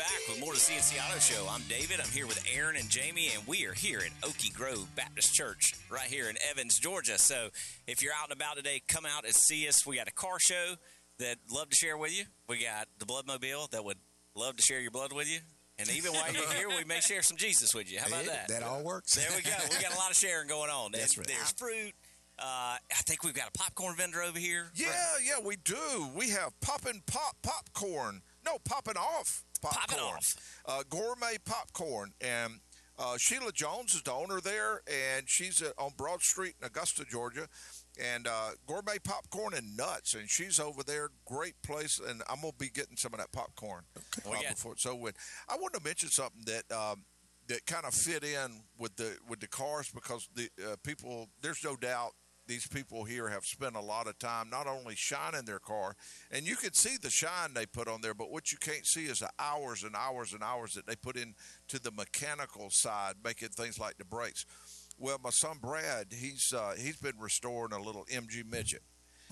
back with more of the CNC Auto Show. I'm David. I'm here with Aaron and Jamie, and we are here at Okie Grove Baptist Church right here in Evans, Georgia. So if you're out and about today, come out and see us. We got a car show that love to share with you. We got the Bloodmobile that would love to share your blood with you. And even while you're here, we may share some Jesus with you. How about that? That all works. There we go. We got a lot of sharing going on. That's right. There's fruit. I think we've got a popcorn vendor over here. Yeah, we do. We have Poppin' Popcorn. No, Poppin' Off Popcorn. Poppin' Off. Gourmet popcorn. And Sheila Jones is the owner there, and she's on Broad Street in Augusta, Georgia. And Gourmet Popcorn and Nuts, and she's over there. Great place, and I'm going to be getting some of that popcorn before it's over with. I wanted to mention something that that kind of fit in with the cars, because the people, there's no doubt these people here have spent a lot of time not only shining their car, and you can see the shine they put on there, but what you can't see is the hours and hours and hours that they put into the mechanical side, making things like the brakes. Well, my son Brad, he's been restoring a little MG Midget,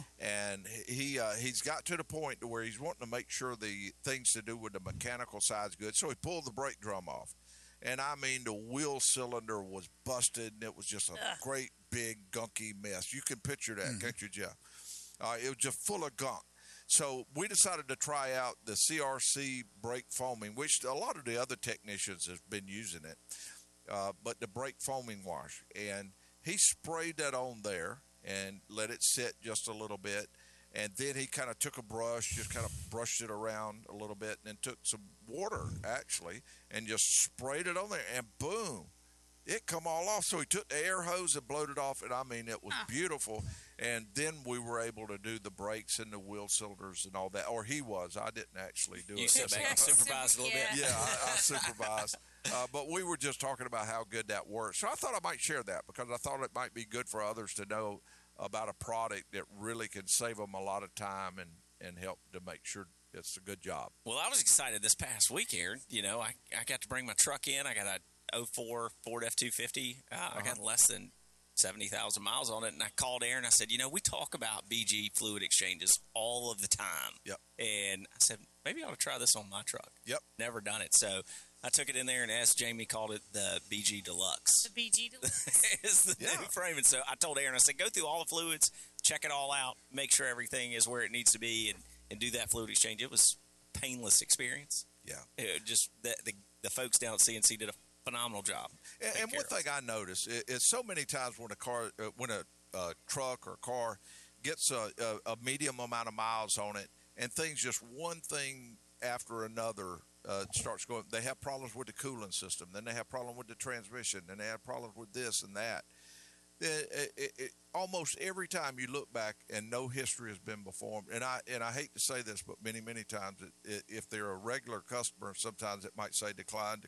and he's got to the point to where he's wanting to make sure the things to do with the mechanical side's good. So he pulled the brake drum off, and I mean the wheel cylinder was busted, and it was just a great big gunky mess. You can picture that, can't you, Jeff? It was just full of gunk. So we decided to try out the CRC brake foaming, which a lot of the other technicians have been using it. But the brake foaming wash, and he sprayed that on there and let it sit just a little bit, and then he kind of took a brush, just kind of brushed it around a little bit, and then took some water actually and just sprayed it on there, and boom, it come all off. So he took the air hose and blowed it off, and I mean it was beautiful. And then we were able to do the brakes and the wheel cylinders and all that, or he was. I didn't actually do it. You sit back and supervise a little bit. Yeah, I supervised. But we were just talking about how good that works. So I thought I might share that, because I thought it might be good for others to know about a product that really can save them a lot of time and help to make sure it's a good job. Well, I was excited this past week, Aaron. You know, I got to bring my truck in. I got a 04 Ford F-250. I got less than 70,000 miles on it, and I called Aaron. I said, you know, we talk about BG fluid exchanges all of the time. Yep. And I said, maybe I ought to try this on my truck. Yep. Never done it. So I took it in there, and as Jamie called it, the BG Deluxe. The BG Deluxe. It's the new frame. And so I told Aaron, I said, go through all the fluids, check it all out, make sure everything is where it needs to be, and do that fluid exchange. It was a painless experience. Yeah. Just the folks down at CNC did a phenomenal job. And one thing I notice is so many times when a truck or car gets a medium amount of miles on it, and things just one thing after another starts going, they have problems with the cooling system, then they have problems with the transmission, then they have problems with this and that. Almost every time you look back and no history has been performed, and I hate to say this, but many times if they're a regular customer, sometimes it might say decline.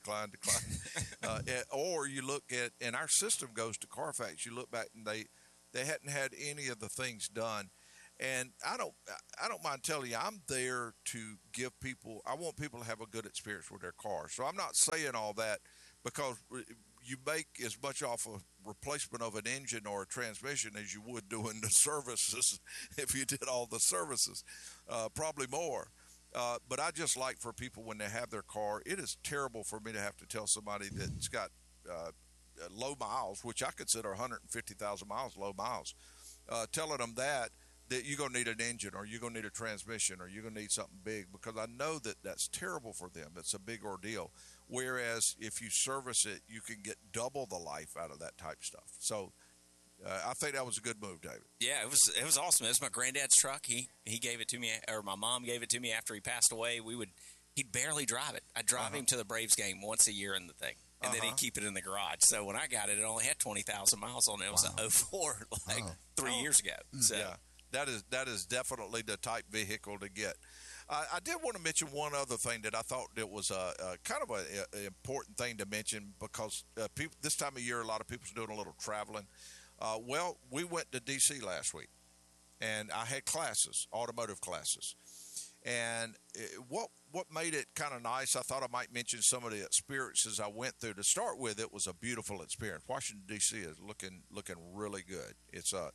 Or you look at, and our system goes to Carfax, you look back and they hadn't had any of the things done. And I don't mind telling you, I'm there to give people, I want people to have a good experience with their car. So I'm not saying all that because you make as much off a replacement of an engine or a transmission as you would doing the services if you did all the services, probably more. But I just like for people when they have their car, it is terrible for me to have to tell somebody that's got low miles, which I consider 150,000 miles low miles, telling them that you're going to need an engine or you're going to need a transmission or you're going to need something big, because I know that that's terrible for them. It's a big ordeal. Whereas if you service it, you can get double the life out of that type stuff. So I think that was a good move, David. Yeah, it was awesome. It was my granddad's truck. He gave it to me, or my mom gave it to me after he passed away. He'd barely drive it. I'd drive him to the Braves game once a year in the thing. And then he'd keep it in the garage. So when I got it, it only had 20,000 miles on it. It was an 04, 3 years ago. So. Yeah. That is definitely the type vehicle to get. I did want to mention one other thing that I thought that was a kind of an important thing to mention, because people, this time of year, a lot of people's doing a little traveling. Well, we went to D.C. last week, and I had classes, automotive classes. And what made it kind of nice, I thought I might mention some of the experiences I went through. To start with, it was a beautiful experience. Washington, D.C. is looking really good. It's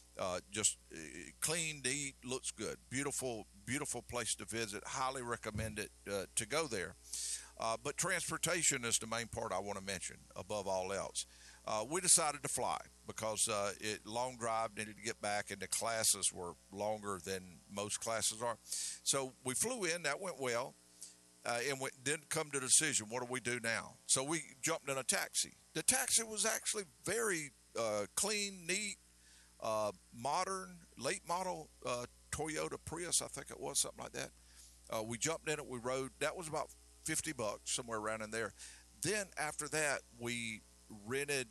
Just clean, neat, looks good. Beautiful, beautiful place to visit. Highly recommend it to go there. But transportation is the main part I want to mention above all else. We decided to fly because long drive, needed to get back, and the classes were longer than most classes are. So we flew in. That went well. And we didn't come to a decision, what do we do now? So we jumped in a taxi. The taxi was actually very clean, neat, modern, late model Toyota Prius, I think it was, something like that. We jumped in it, we rode. That was about $50, somewhere around in there. Then after that, we rented,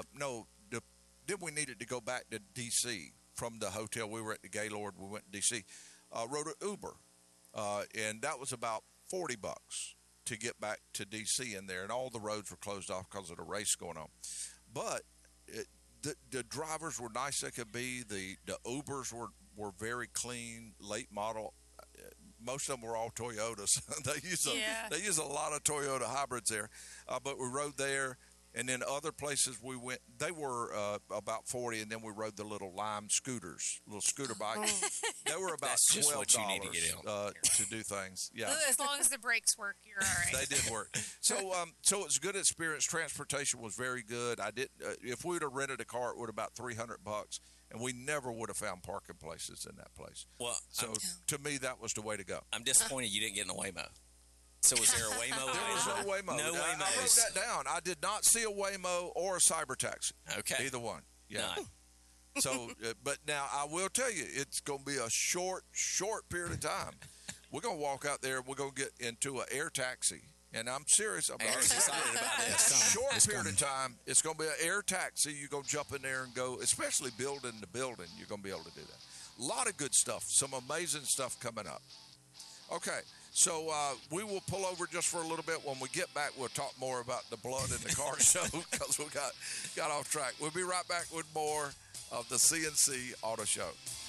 then we needed to go back to D.C. from the hotel. We were at the Gaylord, we went to D.C., rode an Uber, and that was about $40 to get back to D.C. in there, and all the roads were closed off because of the race going on. But the drivers were nice they could be. The Ubers were very clean, late model. Most of them were all Toyotas. They use a lot of Toyota hybrids there. But we rode there, and then other places we went, they were about 40, and then we rode the little Lime scooters, little scooter bikes. They were about $12 to do things. Yeah, as long as the brakes work, you're all right. They did work. So it's a good experience. Transportation was very good. I didn't. If we would have rented a car, it would have about $300, and we never would have found parking places in that place. Well, so to me, that was the way to go. I'm disappointed you didn't get in a Waymo. So was there a Waymo? There was no Waymo. No Waymo. I wrote that down. I did not see a Waymo or a cyber taxi. Okay. Either one. Yeah. None. So, but now I will tell you, it's going to be a short period of time. We're going to walk out there. We're going to get into an air taxi. And I'm serious. I'm excited about this. Short period of time. It's going to be an air taxi. You're going to jump in there and go, especially building the building. You're going to be able to do that. A lot of good stuff. Some amazing stuff coming up. Okay. So we will pull over just for a little bit. When we get back, we'll talk more about the blood in the car show because we got off track. We'll be right back with more of the CNC Auto Show.